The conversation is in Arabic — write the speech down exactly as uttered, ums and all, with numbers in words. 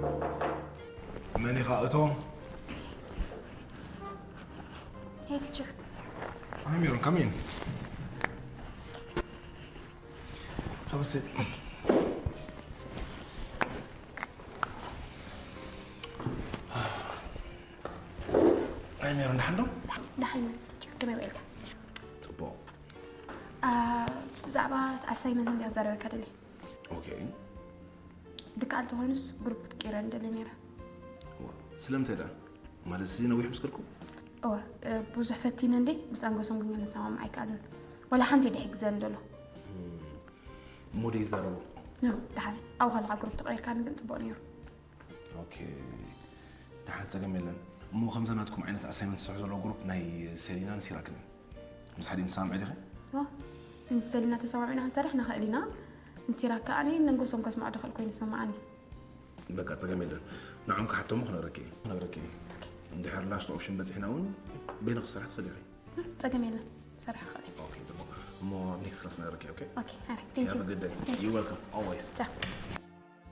ماني خاطهم. Hey teacher. Hi Miron, come in. Have a seat. Hi Miron, نحن؟ نحن teacher. كم يوقلك؟ تبو. آه زعبات assignment عندي أزار كده. Okay. دكالت هونس جروب كيران دلنيرة. سلمت هذا. ما لسينا ويح مسكركم؟ أوه بوزح فتين عندي بس أنقص أنقص أنا سامع معك أنا. ولا حنتي ده إكزام دلو. مودي زارو. نعم ده أو هلا جروب تقرأ كان قلت بونيرو. اوكي نحن تجملن مو خمسناتكم عينة أسايمنت سحزلو جروب ناي سيرينا نسيراكن مس حد مسامع عدي خي؟ اه مس سيرينا تسمع معنا هنسرح نخلينا نسيراك أنا ننقص نقص مع دخل كوين سمعني بقى تجملن نعم كحتى مخنا ركي مخنا ركي ندحر لاست أوبشن بس إحنا ون بين خسارات خليعي تجملن صراحة خلي اوكي زبون مو نيكس كلاس نركي اوكي اوكي هاي ثانك يو Have a good day. You're welcome always. ciao